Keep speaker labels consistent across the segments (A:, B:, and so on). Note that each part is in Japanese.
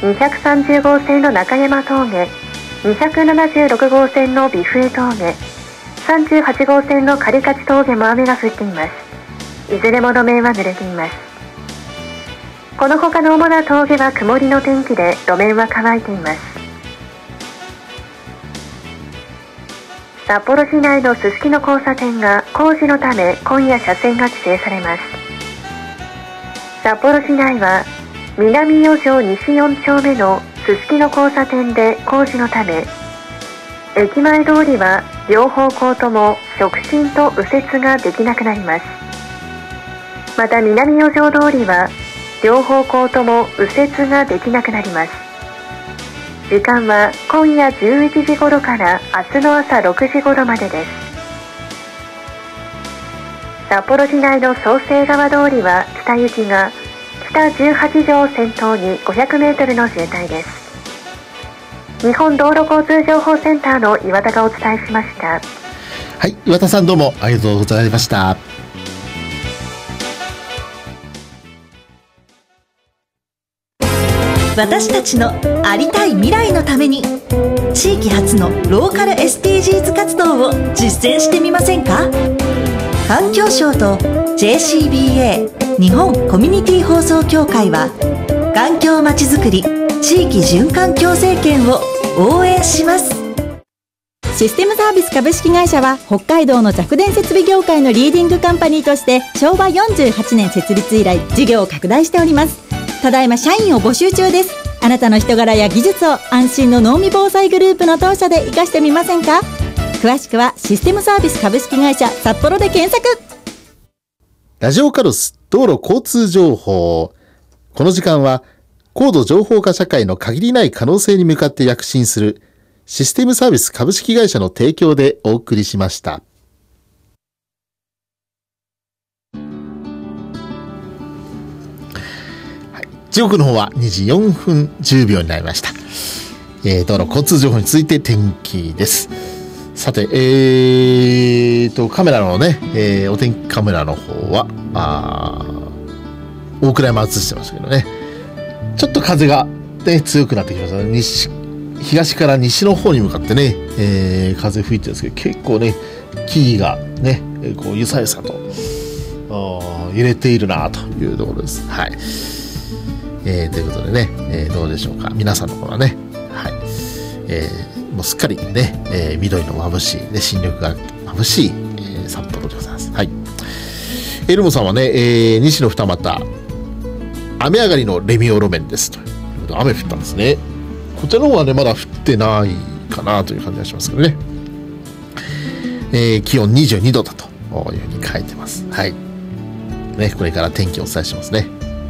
A: 230号線の中山峠、276号線の美冬峠、38号線の狩勝峠も雨が降っています。いずれも路面は濡れています。この他の主な峠は曇りの天気で路面は乾いています。札幌市内のすすきの交差点が工事のため今夜車線が規制されます。札幌市内は南4条西4丁目のすすきの交差点で工事のため、駅前通りは両方向とも直進と右折ができなくなります。また南4条通りは両方向とも右折ができなくなります。時間は今夜11時頃から明日の朝6時頃までです。札幌市内の創成川通りは北行きが北18条を先頭に500メートルの渋滞です。日本道路交通情報センターの岩田がお伝えしました。
B: はい、岩田さんどうもありがとうございました。
C: 私たちのありたい未来のために地域発のローカル SDGs 活動を実践してみませんか？環境省と JCBA 日本コミュニティ放送協会は環境まちづくり地域循環共生圏を応援します。
D: システムサービス株式会社は北海道の弱電設備業界のリーディングカンパニーとして昭和48年設立以来事業を拡大しております。ただいま社員を募集中です。あなたの人柄や技術を安心の濃味防災グループの当社で活かしてみませんか？詳しくはシステムサービス株式会社札幌で検索。
B: ラジオカルス道路交通情報。この時間は高度情報化社会の限りない可能性に向かって躍進するシステムサービス株式会社の提供でお送りしました。時刻の方は2時4分10秒になりました。道路交通情報について天気です。さて、カメラのね、お天気カメラの方は大倉山映してましたけどね、ちょっと風が、ね、強くなってきましたね。東から西の方に向かってね、風吹いてるんですけど、結構ね木々がねこうゆさゆさと揺れているなというところです。はい。ということでね、どうでしょうか皆さんの方はね、はい、もうすっかりね、緑の眩しい、ね、新緑が眩しい、札幌でございます。はい。エルモさんはね、西の二俣雨上がりのレミオ路面ですということで、雨降ったんですね。こちらの方はねまだ降ってないかなという感じがしますけどね、気温22度だというふうに書いてます。はいね、これから天気をお伝えしますね。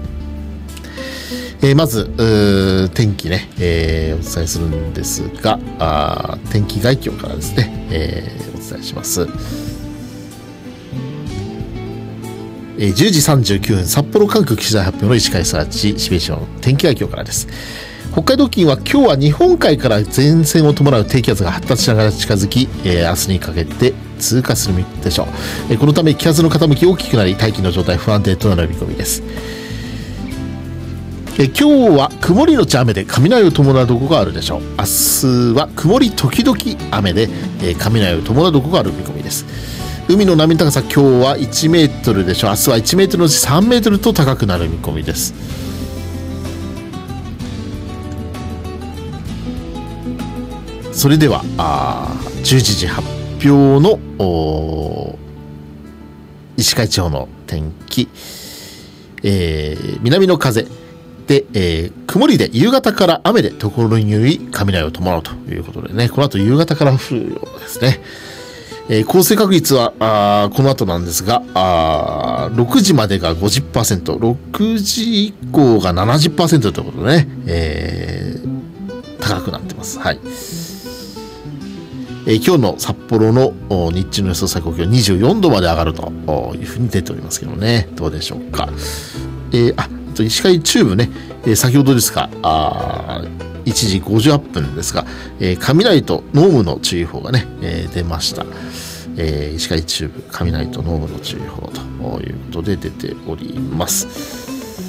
B: まず天気ね、お伝えするんですが、天気概況からですね、お伝えします。10時39分札幌管区気象台発表の石川サーチシベーション天気概況からです。北海道付近は今日は日本海から前線を伴う低気圧が発達しながら近づき、明日にかけて通過するでしょう。このため気圧の傾き大きくなり大気の状態不安定となる見込みです。今日は曇りのち雨で雷を伴うところがあるでしょう。明日は曇り時々雨で、雷を伴うところがある見込みです。海の波の高さ今日は1メートルでしょう。明日は1メートルのうち3メートルと高くなる見込みです。それでは11時発表の石川地方の天気、南の風で、曇りで夕方から雨で所により雷を伴うということでね、この後夕方から降るようですね。降水確率はこの後なんですが、6時までが 50%、6時以降が 70% ということでね、高くなってます。はい。今日の札幌の日中の予想最高気温24度まで上がるというふうに出ておりますけどね、どうでしょうか。石狩中部ね、先ほどですが1時58分ですが、雷と濃霧の注意報がね、出ました。石狩中部雷と濃霧の注意報ということで出ております。